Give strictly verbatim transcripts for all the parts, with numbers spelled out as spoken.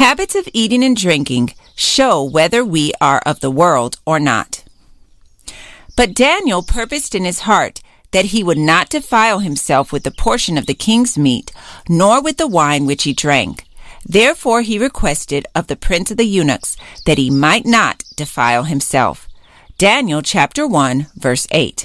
Habits of eating and drinking show whether we are of the world or not. But Daniel purposed in his heart that he would not defile himself with the portion of the king's meat, nor with the wine which he drank. Therefore he requested of the prince of the eunuchs that he might not defile himself. Daniel chapter one, verse eight.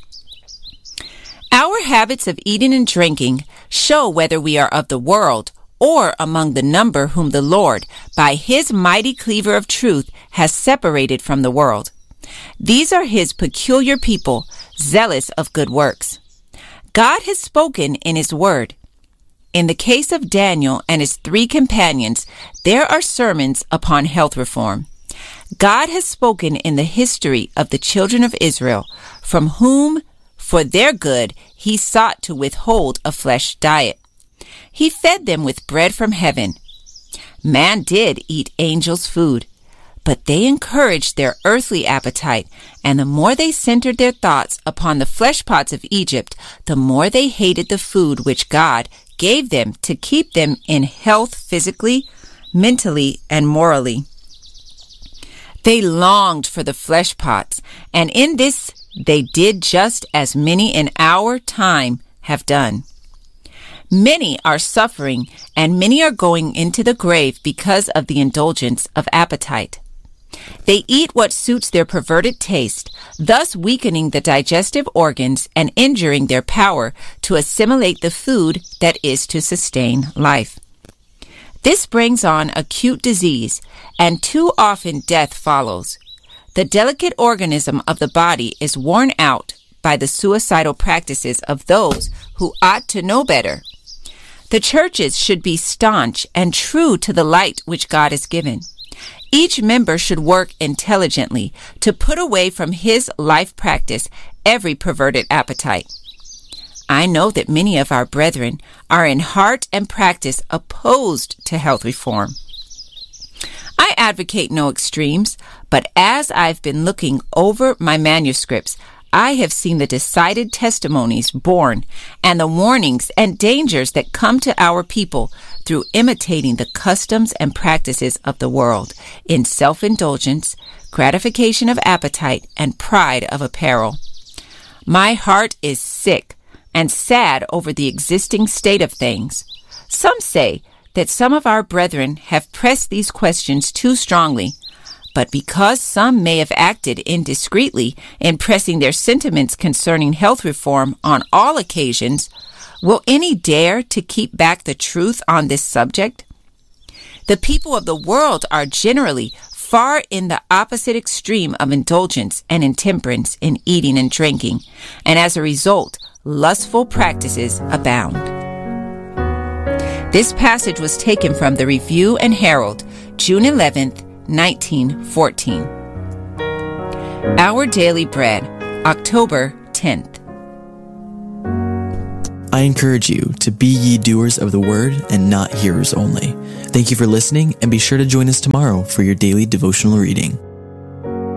Our habits of eating and drinking show whether we are of the world or among the number whom the Lord, by his mighty cleaver of truth, has separated from the world. These are his peculiar people, zealous of good works. God has spoken in his word. In the case of Daniel and his three companions, there are sermons upon health reform. God has spoken in the history of the children of Israel, from whom, for their good, he sought to withhold a flesh diet. He fed them with bread from heaven. Man did eat angels' food, but they encouraged their earthly appetite, and the more they centered their thoughts upon the flesh pots of Egypt, the more they hated the food which God gave them to keep them in health physically, mentally, and morally. They longed for the flesh pots, and in this they did just as many in our time have done. Many are suffering, and many are going into the grave because of the indulgence of appetite. They eat what suits their perverted taste, thus weakening the digestive organs and injuring their power to assimilate the food that is to sustain life. This brings on acute disease, and too often death follows. The delicate organism of the body is worn out by the suicidal practices of those who ought to know better. The churches should be staunch and true to the light which God has given. Each member should work intelligently to put away from his life practice every perverted appetite. I know that many of our brethren are in heart and practice opposed to health reform. I advocate no extremes, but as I've been looking over my manuscripts, I have seen the decided testimonies born and the warnings and dangers that come to our people through imitating the customs and practices of the world in self-indulgence, gratification of appetite, and pride of apparel. My heart is sick and sad over the existing state of things. Some say that some of our brethren have pressed these questions too strongly, but because some may have acted indiscreetly in pressing their sentiments concerning health reform on all occasions, will any dare to keep back the truth on this subject? The people of the world are generally far in the opposite extreme of indulgence and intemperance in eating and drinking, and as a result, lustful practices abound. This passage was taken from the Review and Herald, June eleventh, nineteen fourteen. Our Daily Bread, October tenth. I encourage you to be ye doers of the word and not hearers only. Thank you for listening, and be sure to join us tomorrow for your daily devotional reading.